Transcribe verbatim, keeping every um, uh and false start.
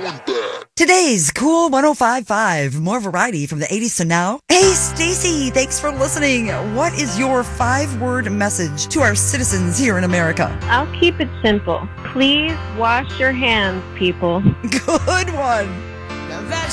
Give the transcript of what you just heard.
Today's Cool ten fifty-five, more variety from the eighties to now. Hey, Stacy, thanks for listening. What is your five-word message to our citizens here in America? I'll keep it simple. Please wash your hands, people. Good one.